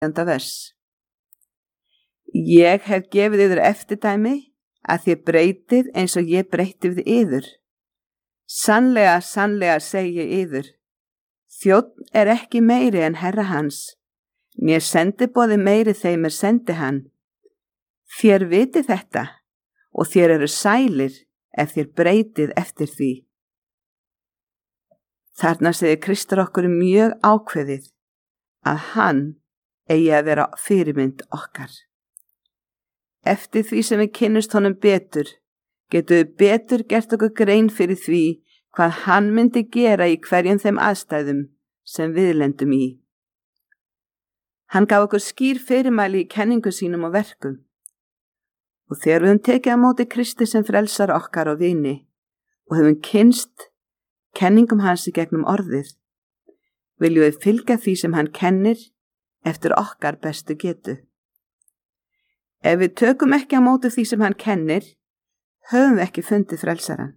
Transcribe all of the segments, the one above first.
vers. Ég hef gefið yður eftirdæmi að þið breytið eins og ég breytti við yður. Sannlega, sannlega segi ég yður, þjónn er ekki meiri en herra hans, né sendiboði meiri þeim sendi hann. Þér vitið þetta og þér eru sælir ef þér breytið eftir því. Þarna segir Kristur okkur mjög ákveðið að hann eigi að vera fyrirmynd okkar. Eftir því sem við kynnumst honum betur, getum við betur gert okkur grein fyrir því hvað hann myndi gera í hverjum þeim aðstæðum sem við lendum í. Hann gaf okkur skýr fyrirmæli í kenningu sínum og verkum. Og þegar við höfum tekið á móti Kristi sem frelsar okkar og vini og höfum kynnst kenningum hans í gegnum orðið, viljum við fylgja því sem hann kennir eftir okkar bestu getu. Ef við tökum ekki á móti því sem hann kennir, höfum við ekki fundið frelsaran.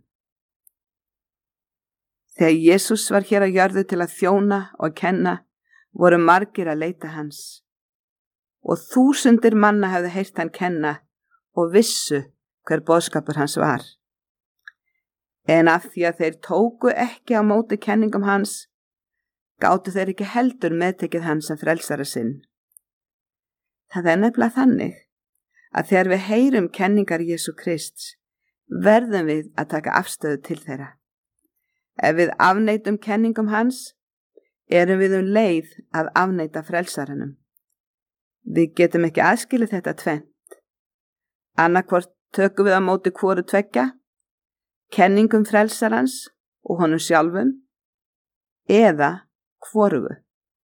Þegar Jesús var hér á jörðu til að þjóna og kenna, voru margir að leita hans. Og þúsundir manna hefðu heyrt hann kenna og vissu hver boðskapur hans var. En af því að þeir tóku ekki á móti kenningum hans, gátu þeir ekki heldur meðtekið hans sem frelsara sinn. Það er nefnilega þannig að þegar við heyrum kenningar Jesú Krists, verðum við að taka afstöðu til þeirra. Ef við afneitum kenningum hans, erum við leið að afneita frelsaranum. Við getum ekki aðskilið þetta tvennt. Annarkvort tökum við á móti hvoru tveggja, kenningum frelsarans og honum sjálfum, eða hvorugu.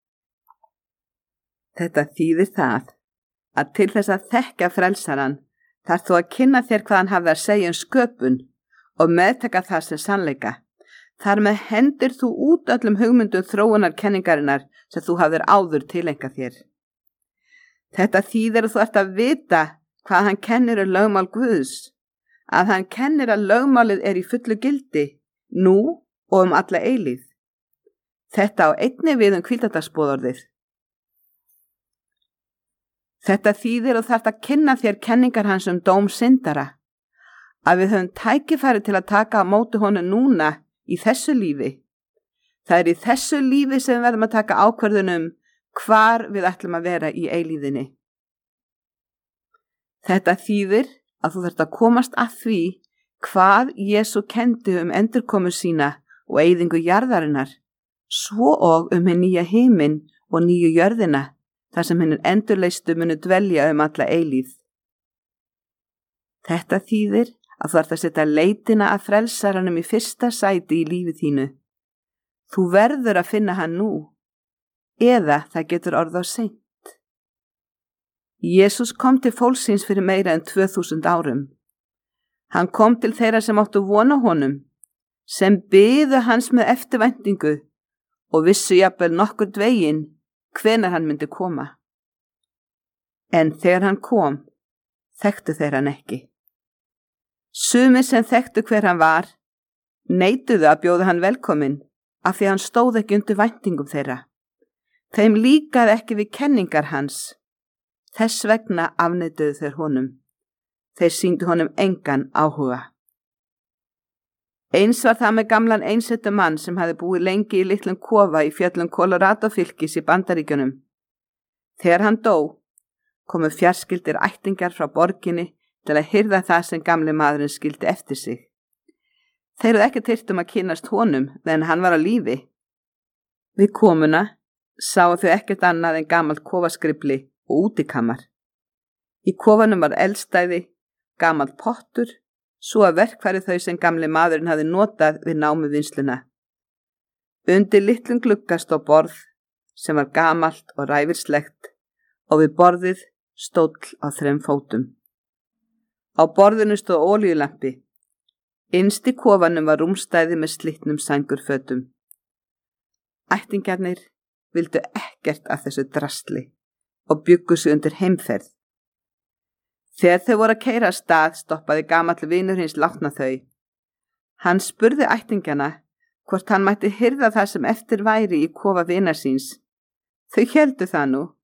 Þetta þýðir það að til þess að þekka frelsaran þarf þú að kynna þér hvað hann hafði að segja sköpun og meðtaka það sem sannleika. Þar með hendir þú út öllum hugmyndum þróunar kenningarinnar sem þú hafðir áður tileinkað þér. Þetta þýðir að þú ert að vita hvað hann kennir lögmál Guðs, að hann kennir að lögmálið í fullu gildi, nú og alla eilíð. Þetta á einnig við hvíldardagsboðorðið. Þetta þýðir og þarft að kynna þér kenningar hans dóm syndara, að við höfum tækifæri til að taka á móti honum núna í þessu lífi. Það í þessu lífi sem við verðum að taka ákvörðun hvar við ætlum að vera í eilíðinni. Þetta þýðir að þú þarft að komast að því hvað Jesú kenndi endurkomu sína og eyðingu jarðarinnar, svo og hinn nýja himinn og nýju jörðina, þar sem hinn endurleistu munu dvelja alla eilíð. Þetta þýðir að þú ert að setja leitina að frelsaranum í fyrsta sæti í lífi þínu. Þú verður að finna hann nú, eða það getur orðið á seint. Jesús kom til fólksins fyrir meira en 2000 árum. Hann kom til þeirra sem áttu vona honum, sem biðu hans með eftirvæntingu og vissu jafnvel nokkurn veginn hvenær hann myndi koma. En þegar hann kom, þekktu þeir hann ekki. Sumir sem þekktu hver hann var, neituðu að bjóða hann velkominn af því hann stóð ekki undir væntingum þeirra. Þeim líkaði ekki við kenningar hans. Þess vegna afneituðu þeir honum. Þeir sýndu honum engan áhuga. Eins var það með gamlan einsettu mann sem hafði búið lengi í litlum kofa í fjöllum Colorado fylkis í Bandaríkjunum. Þegar hann dó, komu fjarskyldir ættingjar frá borginni til að hirða það sem gamli maðurinn skildi eftir sig. Þeir höfðu ekkert hirt að kynnast honum meðan hann var á lífi. Við komuna sáu þau ekkert annað en gamalt kofaskrifli og útikamar. Í kofanum var eldstæði, gamalt pottur, svo að verkfæri þau sem gamli maðurinn hafði notað við námuvinnsluna. Undir litlum glugga stóð borð sem var gamalt og ræfilslegt og við borðið stóll á 3 fótum. Á borðinu stóð olíulampi. Innst í kofanum var rúmstæði með slitnum sængurfötum. Ættingjarnir vildu ekkert af þessu drasli og bjuggu sig undir heimferð. Þegar þau voru að keyra af stað stoppaði gamall vinur hins látna þau. Hann spurði ættingjana hvort hann mætti hirða það sem eftir væri í kofa vinar síns. Þau héldu það nú,